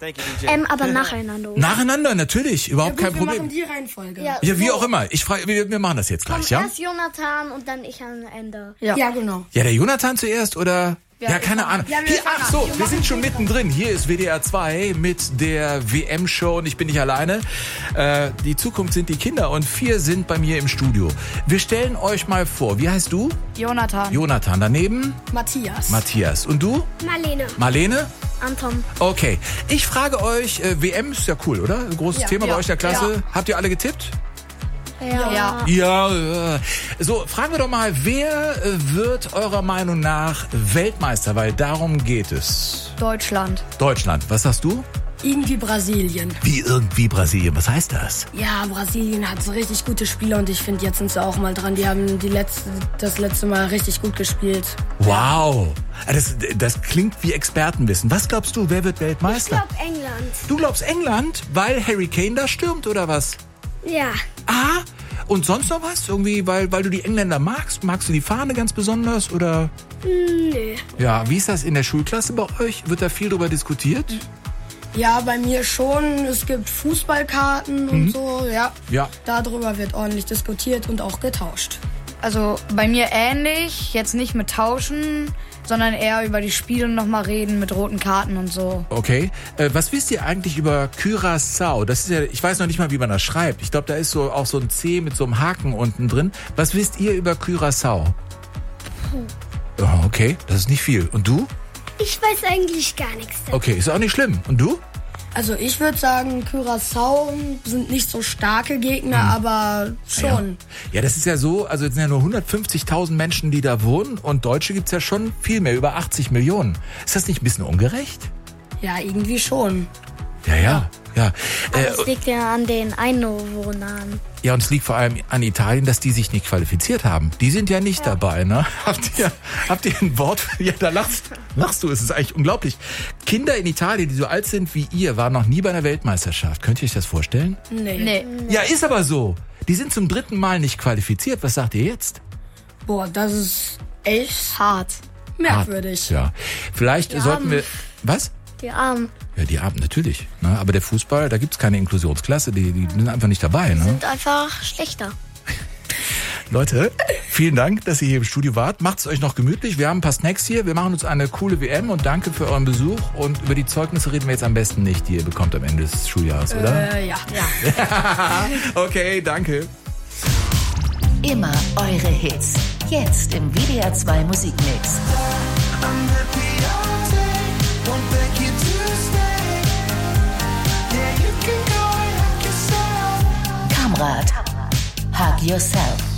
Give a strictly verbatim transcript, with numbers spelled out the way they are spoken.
Thank you, D J. Ähm, aber nacheinander. Nacheinander, natürlich. Überhaupt ja, gut, kein Problem. Wir machen die Reihenfolge. Ja, Ja, wie so. auch immer. Ich frage, wir, wir machen das jetzt gleich, Komm, ja? erst Jonathan und dann ich am Ende. Ja, ja genau. Ja, der Jonathan zuerst oder? Ja, ja keine Ahnung. Ja, wir Hier, ach so, wir wir sind schon machen mittendrin. Hier ist W D R zwei mit der W M-Show und ich bin nicht alleine. Äh, die Zukunft sind die Kinder und vier sind bei mir im Studio. Wir stellen euch mal vor, wie heißt du? Jonathan. Jonathan. Daneben? Matthias. Matthias. Und du? Marlene. Marlene? Anton. Okay. Ich frage euch, äh, W M ist ja cool, oder? Ein großes Ja, Thema ja, bei euch in der Klasse. ja. Habt ihr alle getippt? Ja. Ja. Ja, ja. So, fragen wir doch mal, wer äh, wird eurer Meinung nach Weltmeister? Weil darum geht es. Deutschland. Deutschland. Was sagst du? Irgendwie Brasilien. Wie irgendwie Brasilien. Was heißt das? Ja, Brasilien hat so richtig gute Spieler und ich finde, jetzt sind sie auch mal dran. Die haben die letzte, das letzte Mal richtig gut gespielt. Wow. Das, das klingt wie Expertenwissen. Was glaubst du, wer wird Ich Weltmeister? glaube England. Du glaubst England, weil Harry Kane da stürmt oder was? Ja. Ah, und sonst noch was? Irgendwie, weil, weil du die Engländer magst? Magst du die Fahne ganz besonders oder? Nö. Ja, wie ist das in der Schulklasse bei euch? Wird da viel drüber diskutiert? Ja, bei mir schon. Es gibt Fußballkarten und so, ja. Ja. Darüber wird ordentlich diskutiert und auch getauscht. Also bei mir ähnlich, jetzt nicht mit Tauschen, sondern eher über die Spiele nochmal reden mit roten Karten und so. Okay. Äh, was wisst ihr eigentlich über Curaçao? Das ist ja, ich weiß noch nicht mal, wie man das schreibt. Ich glaube, da ist so auch so ein C mit so einem Haken unten drin. Was wisst ihr über Curaçao? Oh, okay, das ist nicht viel. Und du? Ich weiß eigentlich gar nichts. Okay, ist auch nicht schlimm. Und du? Also ich würde sagen, Curaçao sind nicht so starke Gegner, aber schon. Ja, das ist ja so, also es sind ja nur hundertfünfzigtausend Menschen, die da wohnen und Deutsche gibt's ja schon viel mehr, über achtzig Millionen. Ist das nicht ein bisschen ungerecht? Ja, irgendwie schon. Ja, ja, ja. Äh, Das liegt ja an den Einwohnern. ja, und es liegt vor allem an Italien, dass die sich nicht qualifiziert haben. Die sind ja nicht dabei, ne? Habt ihr, habt ihr ein Wort? Ja, da lachst, lachst du, es ist eigentlich unglaublich. Kinder in Italien, die so alt sind wie ihr, waren noch nie bei einer Weltmeisterschaft. Könnt ihr euch das vorstellen? Nee. Nee. Ja, ist aber so. Die sind zum dritten Mal nicht qualifiziert. Was sagt ihr jetzt? Boah, das ist echt Hart. merkwürdig. Ja. Vielleicht sollten wir... Was? Die Armen Ja, die Abend natürlich. Ne? Aber der Fußball, da gibt's keine Inklusionsklasse. Die, die sind einfach nicht dabei. Ne? sind einfach schlechter. Leute, vielen Dank, dass ihr hier im Studio wart. Macht's euch noch gemütlich. Wir haben ein paar Snacks hier. Wir machen uns eine coole W M und danke für euren Besuch. Und über die Zeugnisse reden wir jetzt am besten nicht, die ihr bekommt am Ende des Schuljahres, oder? Äh, ja. ja. Okay, danke. Immer eure Hits. Jetzt im W D R zwei Musikmix. Kamrat, Hug Yourself.